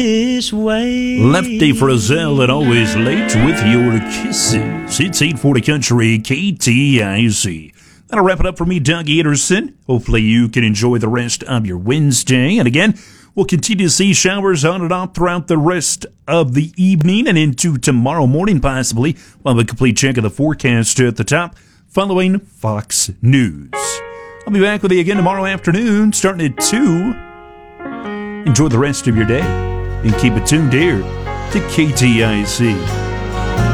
this way. Lefty Frizzell and Always Late with your kisses. It's 840 Country KTIC. That'll wrap it up for me, Doug Anderson. Hopefully you can enjoy the rest of your Wednesday. And again, we'll continue to see showers on and off throughout the rest of the evening and into tomorrow morning, possibly. We'll have a complete check of the forecast at the top following Fox News. I'll be back with you again tomorrow afternoon, starting at 2. Enjoy the rest of your day and keep it tuned here to KTIC.